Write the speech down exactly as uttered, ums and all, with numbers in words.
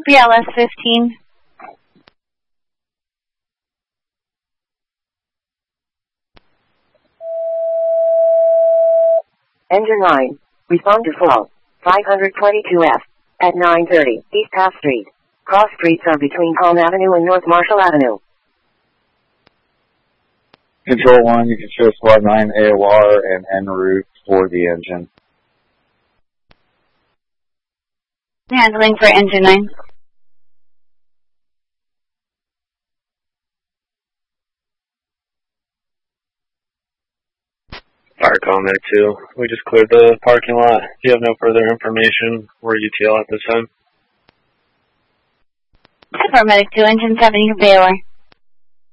B L S fifteen. Engine nine. Respond to fall. five twenty-two F. At nine thirty. East Path Street. Cross streets are between Palm Avenue and North Marshall Avenue. Control one, you can show Squad nine A O R and en route for the engine. Handling for engine nine. Fire Comet two, we just cleared the parking lot. Do you have no further information? We're U T L at this time. Paramedic two, engine seven, your Baylor.